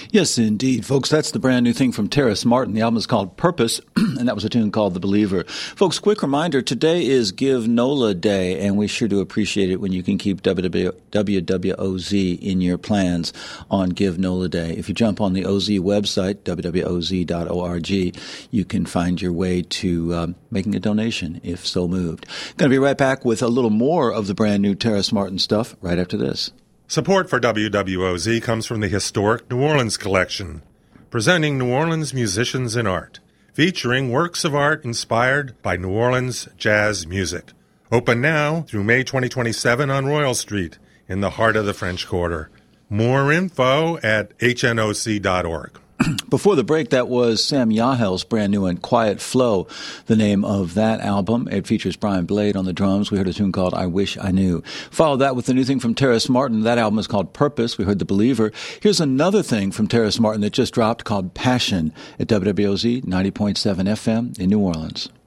Yes, indeed. Folks, that's the brand new thing from Terrace Martin. The album is called Purpose, and that was a tune called The Believer. Folks, quick reminder, today is Give NOLA Day, and we sure do appreciate it when you can keep WWOZ in your plans on Give NOLA Day. If you jump on the OZ website, wwoz.org, you can find your way to making a donation, if so moved. Going to be right back with a little more of the brand new Terrace Martin stuff right after this. Support for WWOZ comes from the Historic New Orleans Collection, presenting New Orleans musicians and art, featuring works of art inspired by New Orleans jazz music. Open now through May 2027 on Royal Street in the heart of the French Quarter. More info at hnoc.org. Before the break, that was Sam Yahel's brand new and Quiet Flow, the name of that album. It features Brian Blade on the drums. We heard a tune called I Wish I Knew. Followed that with the new thing from Terrace Martin. That album is called Purpose. We heard The Believer. Here's another thing from Terrace Martin that just dropped called Passion at WWOZ 90.7 FM in New Orleans.